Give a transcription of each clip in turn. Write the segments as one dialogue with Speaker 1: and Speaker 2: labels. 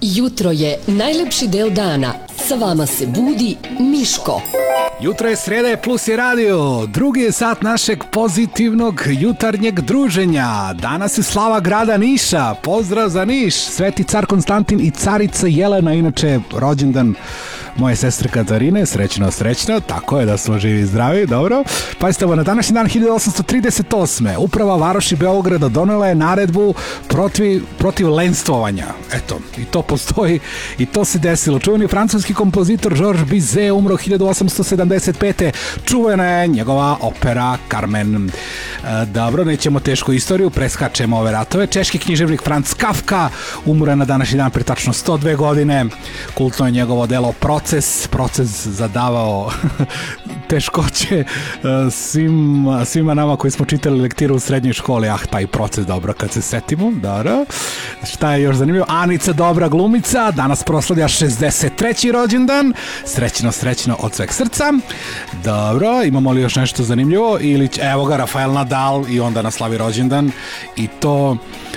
Speaker 1: Jutro je najlepši deo dana. Sa vama se budi Miško.
Speaker 2: Jutro je sreda, plus je radio. Drugi je sat našeg pozitivnog jutarnjeg druženja. Danas je slava grada Niša. Pozdrav za Niš. Sveti car Konstantin i carica Jelena, inače rođendan moje sestre Katarine. Srećno, tako je, da smo živi i zdravi, dobro. Pazite ovo, na današnji dan 1838. Uprava varoši Beograda donela je naredbu protiv lenstvovanja. Eto, i to postoji i to se desilo. Čuveni francuski kompozitor Georges Bizet umro 1875. Čuvena je njegova opera Carmen. Dobro, nećemo tešku istoriju, preskačemo ove ratove. Češki književnik Franz Kafka umro na današnji dan pre tačno 102 godine. Kultno je njegovo delo Proces zadavao teškoće svima nama koji smo čitali lektiru u srednjoj školi. Taj proces, dobro, kad se setimo, dobro. Šta je još zanimljivo? Anica, dobra glumica, danas proslavlja 63. rođendan. Srećno od sveg srca. Dobro, imamo li još nešto zanimljivo? Evo ga, Rafael Nadal, i onda naslavi rođendan, i to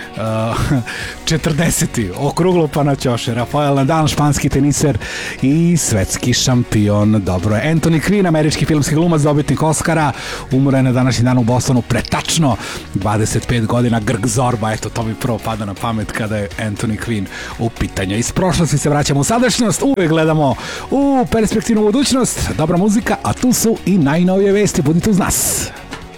Speaker 2: 40. okruglo pa na ćoše. Rafael Nadal, španski teniser i svetski šampion. Dobro je. Anthony Quinn, američki filmski glumac, dobitnik Oscara, umro je na današnji dan u Bostonu pre tačno 25 godina. Grg Zorba, eto, to mi prvo pada na pamet kada je Anthony Quinn u pitanju. Iz prošlosti se vraćamo u sadašnjost, uvek gledamo u perspektivnu budućnost. Dobra muzika, a tu su i najnovije vesti. Budite uz nas.